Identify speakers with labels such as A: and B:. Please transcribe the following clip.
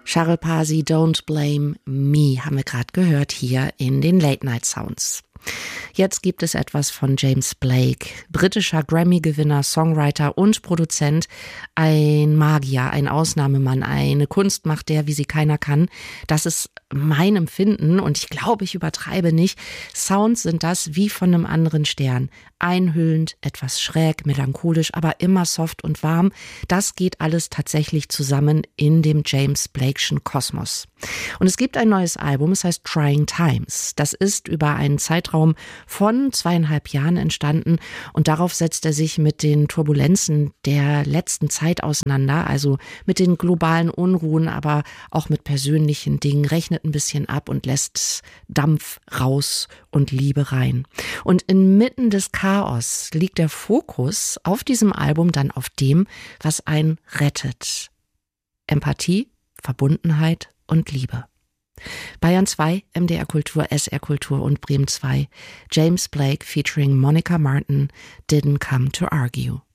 A: Charles Pasi, Don't Blame Me, haben wir gerade gehört hier in den Late Night Sounds. Jetzt gibt es etwas von James Blake, britischer Grammy-Gewinner, Songwriter und Produzent, ein Magier, ein Ausnahmemann, eine Kunstmacht, der wie sie keiner kann. Das ist mein Empfinden und ich glaube, ich übertreibe nicht. Sounds sind das wie von einem anderen Stern. Einhüllend, etwas schräg, melancholisch, aber immer soft und warm. Das geht alles tatsächlich zusammen in dem James Blake'schen Kosmos. Und es gibt ein neues Album, es heißt Trying Times. Das ist über einen Zeitraum von 2,5 Jahren entstanden und darauf setzt er sich mit den Turbulenzen der letzten Zeit auseinander, also mit den globalen Unruhen, aber auch mit persönlichen Dingen, rechnet ein bisschen ab und lässt Dampf raus und Liebe rein. Und inmitten des Chaos liegt der Fokus auf diesem Album dann auf dem, was einen rettet. Empathie, Verbundenheit und Liebe. Bayern 2, MDR Kultur, SR Kultur und Bremen 2. James Blake featuring Monica Martin, Didn't Come to Argue.